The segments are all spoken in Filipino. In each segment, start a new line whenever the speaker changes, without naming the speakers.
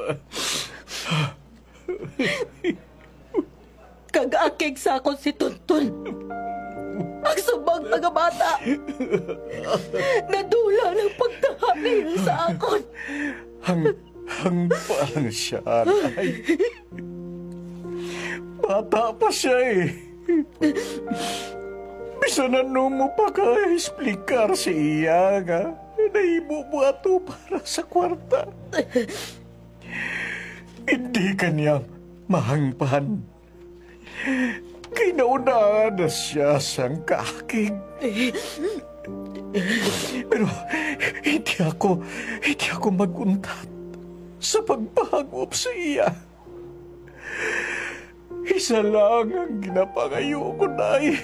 Kag-akig sa akon si Tuntun. Ang subang tagabata. Nadula ng pagtahani sa akon.
Hangpang siya, Nay. Bata pa siya eh. Bisan ano mo pa ka-explikar si iya nga. Nahimo mo ato para sa kwarta. Hindi kanya mahangpan. Kay naunaan na siya sang kaakig. Pero hindi ako maguntat sa pagpahangop sa iya. Isa lang ang ginapangayo ko, Nay.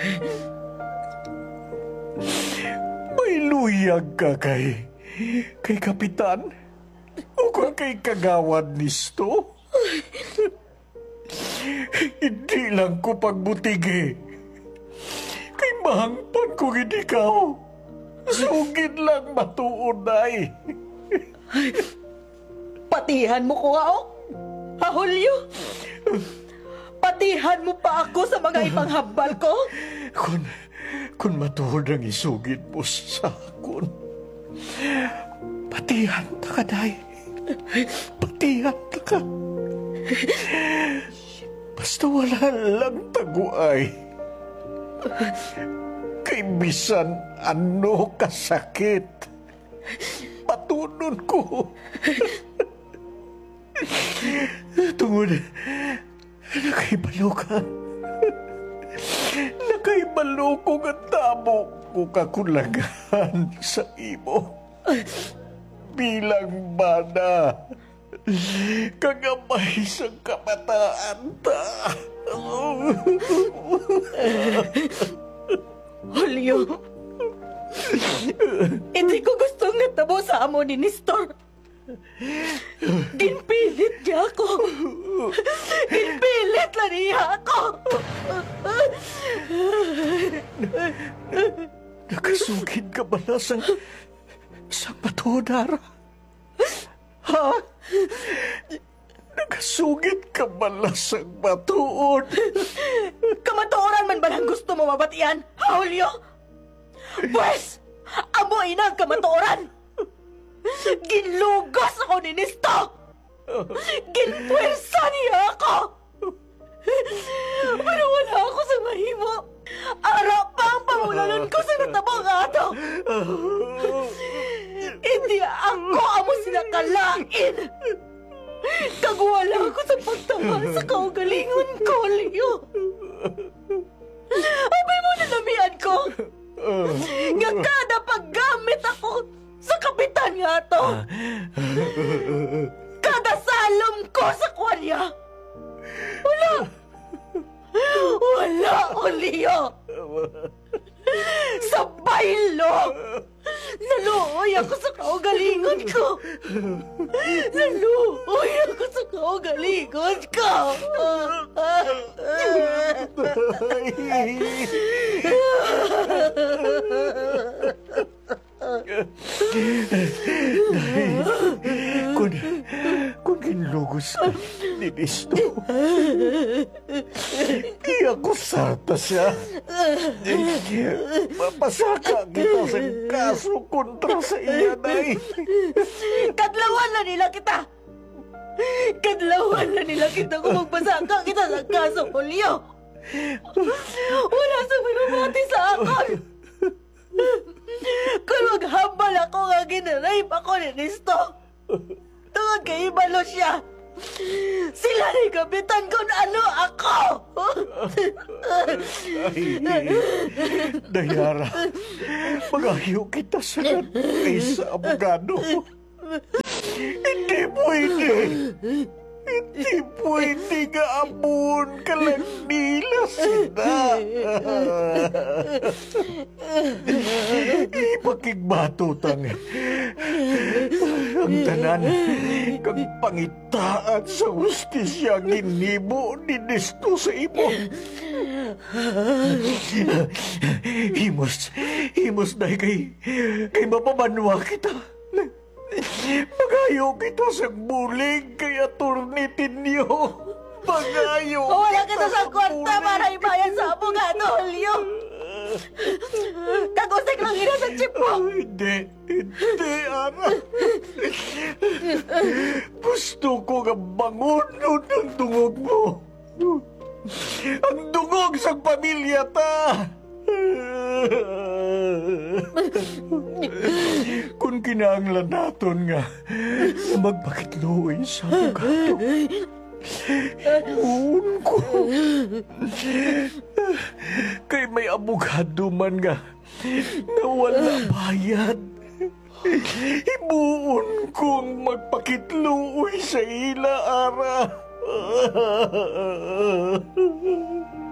May luyag ka kay Kapitan o kay kagawad nisto. Hindi lang ko pagbutigi. Kay mahangpan ko hindi ka. Sugid lang matuod, Nay.
Patihan mo ko nga, Julio. Patihan mo pa ako sa mga ipanghabal ko?
Kung matuod ang isugid mo sa akon, patihan ta ka, Day. Patihan ta ka. Basta wala lang taguay. Kay bisan ano kasakit, patunon ko. Tungod, nakaibalo ka. Nakaibalo ko nga tamo ko kakulangan sa imo. Bilang bana, kagamay sa kabataan ta.
Julio, hindi ko gusto nga tabo sa amo ni Nestor. Ginpilit niya ako. Ginpilit lang niya ako.
Nakasugid ka ba na sa matodara? Ha? Nakasugid ka ba na sa matuod?
Kamatuoran man ba lang gusto mo mabatian, Julio? Pwes, amo ina ang kamatuoran. Ginlugos ako ni Nisto! Ginpwersa niya ako! Pero wala ako sa mahimo. Ara pa ang pangulanan ko sa natabang ato. Hindi ako amo sinakalain. Kagwala ako sa pagtamal sa kaugalingon ko, Leo. Abay mo nalamian ko. Nga kada paggamit ako sa kapitan nga to. Kada salom ko sa kwalya. Wala, Leo. Sa bailo. Naluoy ako sa kaugalingon ko. Naluoy ako sa kaugalingon ko.
Kung ginlugos ka ni Nisto, di ako sarta siya. Mapasaka kita sa kaso kontra sa iya, Day.
Kadlawan na nila kita. Kadlawan na nila kita kung magpasaka kita sa kaso, Julio. Wala sa minumati sa akon. Kung maghambal ako nga ginarape ako ni Nisto, tungod kay ibalo siya, sila ni kapitan kung ano ako.
Dayara, magahiyo kita sa sa abogado. Hindi pwede. Hindi pwede nga amon ka lang nila sila. Ipakigbatutang ang tanan kang pangitaan sa hustisya ginhibo ni Nisto sa imo. Himos dahil kay mapamanwa kita. Magayo kita sa bulig kay attorney niyo. Magayo
Wala kita sa kwarta para ibayan sa abogado, Julio. Kagusik lang ina sa chip mo.
Hindi, Ara. Gusto ko nga bangunon ang dungog mo. Ang dungog sa pamilya ta. Kung kinahanglan naton nga magpakitluoy sa abogado. Uun ko. Kay may abogado man nga na wala bayad. Ibuon kong magpakitluoy sa ila, Ara.